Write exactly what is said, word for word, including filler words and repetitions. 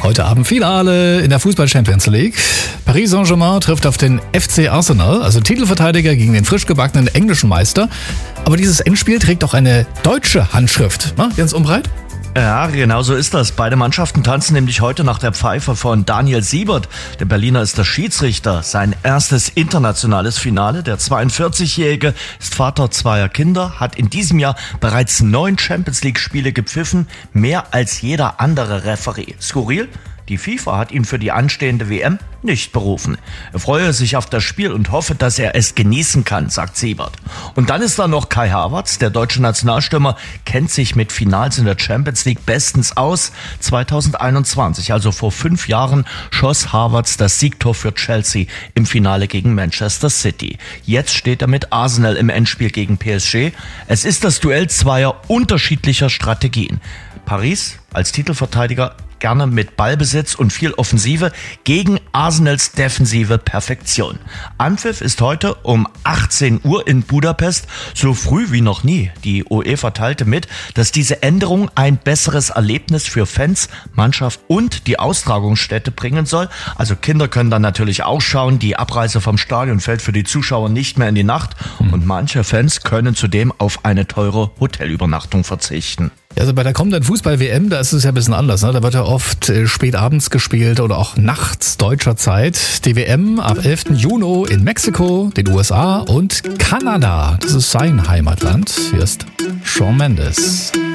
Heute Abend Finale in der Fußball-Champions League. Paris Saint-Germain trifft auf den F C Arsenal, also Titelverteidiger gegen den frisch gebackenen englischen Meister. Aber dieses Endspiel trägt auch eine deutsche Handschrift. Na, Jens Umbreit? Ja, genau so ist das. Beide Mannschaften tanzen nämlich heute nach der Pfeife von Daniel Siebert. Der Berliner ist der Schiedsrichter. Sein erstes internationales Finale. Der zweiundvierzigjährige ist Vater zweier Kinder, hat in diesem Jahr bereits neun Champions-League-Spiele gepfiffen, mehr als jeder andere Referee. Skurril? Die FIFA hat ihn für die anstehende W M nicht berufen. Er freue sich auf das Spiel und hoffe, dass er es genießen kann, sagt Siebert. Und dann ist da noch Kai Havertz, der deutsche Nationalstürmer, kennt sich mit Finals in der Champions League bestens aus. zweitausendeinundzwanzig, also vor fünf Jahren, schoss Havertz das Siegtor für Chelsea im Finale gegen Manchester City. Jetzt steht er mit Arsenal im Endspiel gegen P S G. Es ist das Duell zweier unterschiedlicher Strategien. Paris als Titelverteidiger gerne mit Ballbesitz und viel Offensive gegen Arsenals defensive Perfektion. Anpfiff ist heute um achtzehn Uhr in Budapest, so früh wie noch nie. Die UEFA teilte mit, dass diese Änderung ein besseres Erlebnis für Fans, Mannschaft und die Austragungsstätte bringen soll. Also Kinder können dann natürlich auch schauen. Die Abreise vom Stadion fällt für die Zuschauer nicht mehr in die Nacht und manche Fans können zudem auf eine teure Hotelübernachtung verzichten. Also bei der kommenden Fußball-W M, da ist es ja ein bisschen anders. Ne? Da wird ja oft äh, spät abends gespielt oder auch nachts deutscher Zeit. Die W M ab elften Juni in Mexiko, den U S A und Kanada. Das ist sein Heimatland. Hier ist Shawn Mendes.